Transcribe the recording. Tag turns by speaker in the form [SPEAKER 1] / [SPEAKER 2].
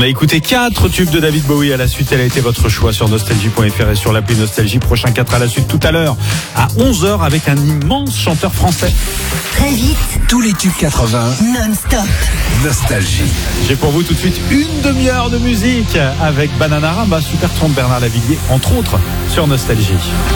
[SPEAKER 1] a écouté 4 tubes de David Bowie à la suite. Elle a été votre choix sur nostalgie.fr et sur l'appli Nostalgie. Prochain 4 à la suite tout à l'heure à 11h avec un immense chanteur français.
[SPEAKER 2] Très vite,
[SPEAKER 3] Tous les tubes 80,
[SPEAKER 2] non-stop.
[SPEAKER 3] Nostalgie.
[SPEAKER 1] J'ai pour vous tout de suite une demi-heure de musique avec Bananarama, Super Trompe, Bernard Lavilliers, entre autres, sur Nostalgie.